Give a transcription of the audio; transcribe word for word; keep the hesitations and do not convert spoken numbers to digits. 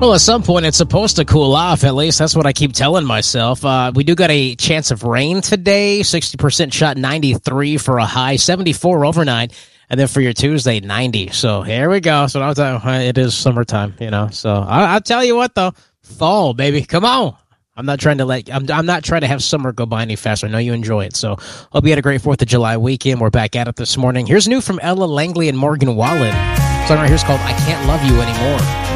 Well, at some point, it's supposed to cool off. At least that's what I keep telling myself. Uh, we do got a chance of rain today. sixty percent shot, ninety-three for a high, seventy-four overnight. And then for your Tuesday, ninety. So here we go. So I'll tell you, it is summertime, you know. So I, I'll tell you what, though. Fall, baby. Come on. I'm not trying to let I'm I'm not trying to have summer go by any faster. I know you enjoy it. So hope you had a great fourth of July weekend. We're back at it this morning. Here's new from Ella Langley and Morgan Wallen. The song right here is called I Can't Love You Anymore.